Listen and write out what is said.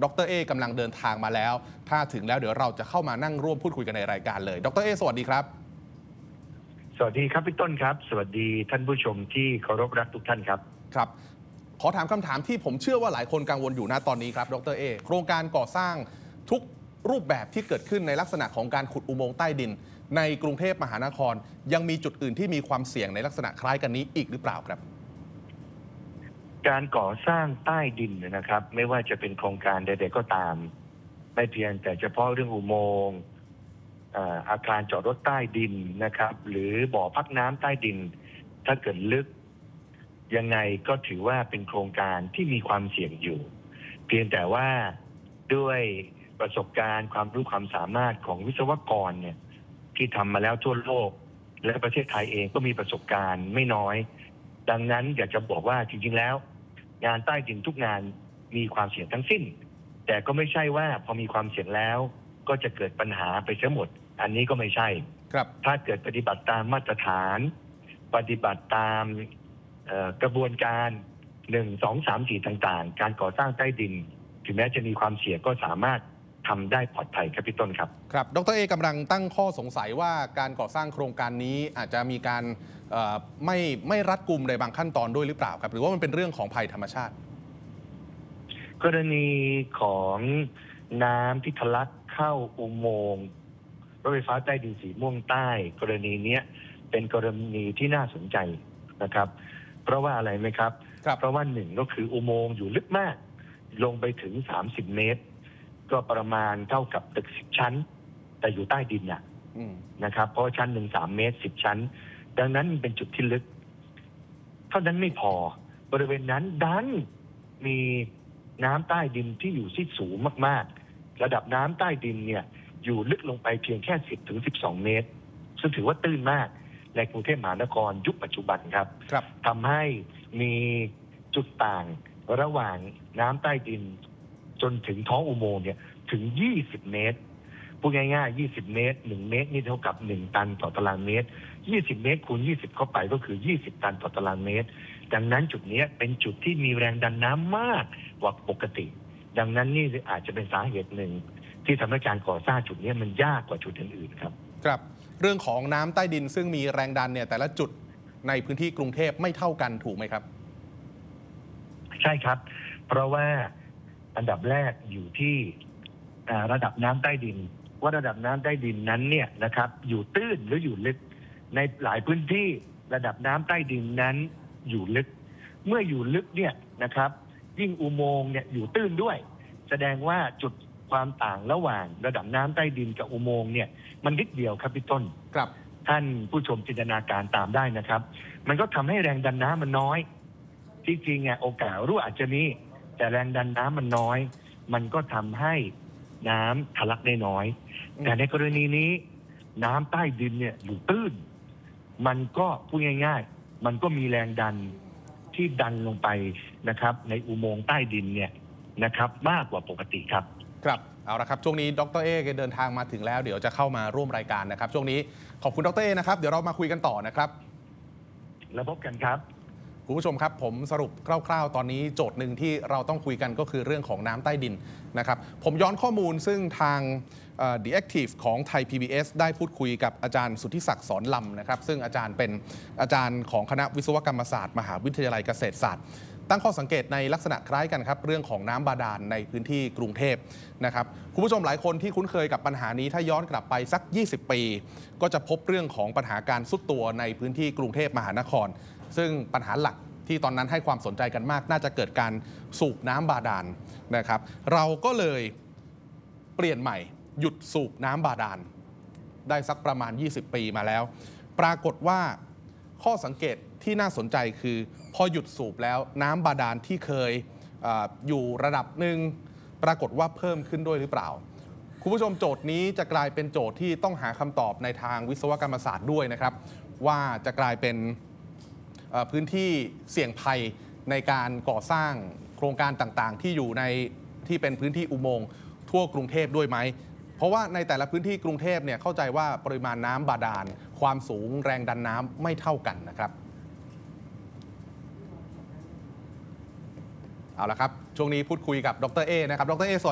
ดร.เอกำลังเดินทางมาแล้วถ้าถึงแล้วเดี๋ยวเราจะเข้ามานั่งร่วมพูดคุยกันในรายการเลยดร.เอสวัสดีครับสวัสดีครับพี่ต้นครับสวัสดีท่านผู้ชมที่เคารพรักทุกท่านครับครับขอถามคำถามที่ผมเชื่อว่าหลายคนกังวลอยู่ณตอนนี้ครับดร.เอโครงการก่อสร้างทุกรูปแบบที่เกิดขึ้นในลักษณะของการขุดอุโมงค์ใต้ดินในกรุงเทพมหานครยังมีจุดอื่นที่มีความเสี่ยงในลักษณะคล้ายกันนี้อีกหรือเปล่าครับการก่อสร้างใต้ดินนะครับไม่ว่าจะเป็นโครงการใดๆก็ตามไม่เพียงแต่เฉพาะเรื่องอุโมงค์อาคารจอดรถใต้ดินนะครับหรือบ่อพักน้ำใต้ดินถ้าเกิดลึกยังไงก็ถือว่าเป็นโครงการที่มีความเสี่ยงอยู่เพียงแต่ว่าด้วยประสบการณ์ความรู้ความสามารถของวิศวกรเนี่ยที่ทำมาแล้วทั่วโลกและประเทศไทยเองก็มีประสบการณ์ไม่น้อยดังนั้นอยากจะบอกว่าจริงๆแล้วงานใต้ดินทุกงานมีความเสี่ยงทั้งสิ้นแต่ก็ไม่ใช่ว่าพอมีความเสี่ยงแล้วก็จะเกิดปัญหาไปทั้งหมดอันนี้ก็ไม่ใช่ครับถ้าเกิดปฏิบัติตามมาตรฐานปฏิบัติตามกระบวนการ1 2 3 4ต่างๆการก่อสร้างใต้ดินถึงแม้จะมีความเสี่ยงก็สามารถทำได้ปลอดภัยครับพี่ต้นครับครับดร.เอกำลังตั้งข้อสงสัยว่าการก่อสร้างโครงการนี้อาจจะมีการไม่รัดกุมในบางขั้นตอนด้วยหรือเปล่าครับหรือว่ามันเป็นเรื่องของภัยธรรมชาติกรณีของน้ำที่ทะลักเข้าอุโมงค์รถไฟฟ้าใต้ดินสีม่วงใต้กรณีนี้เป็นกรณีที่น่าสนใจนะครับเพราะว่าอะไรไหมครับเพราะว่าหนึ่งก็คืออุโมงค์อยู่ลึกมากลงไปถึง30 เมตรก็ประมาณเท่ากับตึก10 ชั้นแต่อยู่ใต้ดินนะครับเพราะชั้นหนึ่ง3 เมตร10 ชั้นดังนั้นเป็นจุดที่ลึกเท่านั้นไม่พอบริเวณนั้นดันมีน้ำใต้ดินที่อยู่ที่สูงมากๆระดับน้ำใต้ดินเนี่ยอยู่ลึกลงไปเพียงแค่10 ถึง 12 เมตรซึ่งถือว่าตื้นมากในกรุงเทพมหานครยุคปัจจุบันครับทำให้มีจุดต่างระหว่างน้ำใต้ดินจนถึงท้องอุโมงค์เนี่ยถึง20 เมตรพูดง่ายๆ20 เมตร1 เมตรนี่เท่ากับ1 ตันต่อตารางเมตร20 เมตรคูณ20เข้าไปก็คือ20 ตันต่อตารางเมตรดังนั้นจุดนี้เป็นจุดที่มีแรงดันน้ำมากกว่าปกติดังนั้นนี่อาจจะเป็นสาเหตุหนึ่งที่ทำให้การก่อสร้างจุดนี้มันยากกว่าจุดอื่นๆครับครับเรื่องของน้ำใต้ดินซึ่งมีแรงดันเนี่ยแต่ละจุดในพื้นที่กรุงเทพไม่เท่ากันถูกไหมครับใช่ครับเพราะว่าอันดับแรกอยู่ที่ระดับน้ำใต้ดินว่าระดับน้ำใต้ดินนั้นเนี่ยนะครับอยู่ตื้นหรืออยู่ลึกในหลายพื้นที่ระดับน้ำใต้ดินนั้นอยู่ลึกเมื่ออยู่ลึกเนี่ยนะครับยิ่งอุโมงค์เนี่ยอยู่ตื้นด้วยแสดงว่าจุดความต่างระหว่างระดับน้ำใต้ดินกับอุโมงค์เนี่ยมันนิดเดียวครับพี่ต้นครับท่านผู้ชมจินตนาการตามได้นะครับมันก็ทำให้แรงดันน้ำมันน้อยที่จริงโอกาสรั่วอาจจะมีแต่แรงดันน้ำมันน้อยมันก็ทำให้น้ำทะลักได้น้อยแต่ในกรณีนี้น้ำใต้ดินเนี่ยอยู่ตื้นมันก็พูดง่ายๆมันก็มีแรงดันที่ดันลงไปนะครับในอุโมงค์ใต้ดินเนี่ยนะครับมากกว่าปกติครับครับเอาละครับช่วงนี้ดร.เอเดินทางมาถึงแล้วเดี๋ยวจะเข้ามาร่วมรายการนะครับช่วงนี้ขอบคุณดร.เอนะครับเดี๋ยวเรามาคุยกันต่อนะครับแล้วพบกันครับคุณผู้ชมครับผมสรุปคร่าวๆตอนนี้โจทย์หนึ่งที่เราต้องคุยกันก็คือเรื่องของน้ำใต้ดินนะครับผมย้อนข้อมูลซึ่งทาง The Active ของไทย PBS ได้พูดคุยกับอาจารย์สุทธิศักดิ์สอนลำนะครับซึ่งอาจารย์เป็นอาจารย์ของคณะวิศวกรรมศาสตร์มหาวิทยาลัยเกษตรศาสตร์ตั้งข้อสังเกตในลักษณะคล้ายกันครับเรื่องของน้ำบาดาลในพื้นที่กรุงเทพนะครับคุณผู้ชมหลายคนที่คุ้นเคยกับปัญหานี้ถ้าย้อนกลับไปสัก20 ปีก็จะพบเรื่องของปัญหาการทรุดตัวในพื้นที่กรุงเทพมหานครซึ่งปัญหาหลักที่ตอนนั้นให้ความสนใจกันมากน่าจะเกิดการสูบน้ำบาดาลนะครับเราก็เลยเปลี่ยนใหม่หยุดสูบน้ำบาดาลได้สักประมาณ20 ปีมาแล้วปรากฏว่าข้อสังเกตที่น่าสนใจคือพอหยุดสูบแล้วน้ำบาดาลที่เคยอยู่ระดับหนึ่งปรากฏว่าเพิ่มขึ้นด้วยหรือเปล่าคุณผู้ชมโจทย์นี้จะกลายเป็นโจทย์ที่ต้องหาคำตอบในทางวิศวกรรมศาสตร์ด้วยนะครับว่าจะกลายเป็นพื้นที่เสี่ยงภัยในการก่อสร้างโครงการต่างๆที่อยู่ในที่เป็นพื้นที่อุโมงค์ทั่วกรุงเทพด้วยไหมเพราะว่าในแต่ละพื้นที่กรุงเทพเนี่ยเข้าใจว่าปริมาณน้ำบาดาลความสูงแรงดันน้ำไม่เท่ากันนะครับเอาละครับช่วงนี้พูดคุยกับดร.เอนะครับดร.เอ